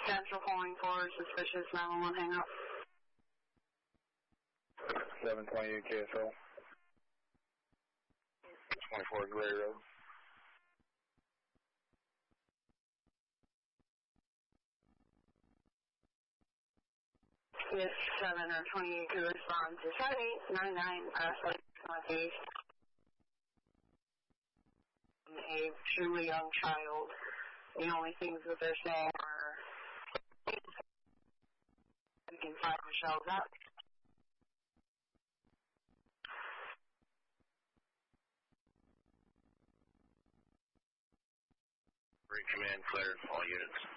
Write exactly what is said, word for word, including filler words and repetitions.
Central calling for suspicious nine one one hang up. seven twenty-eight K S L. twenty-four Gray Road. Yes, seven or twenty-eight to respond to seven eight nine nine Ashley Northeast. A truly young child. The only things that they're saying are we can find Michelle's up. Command cleared all units.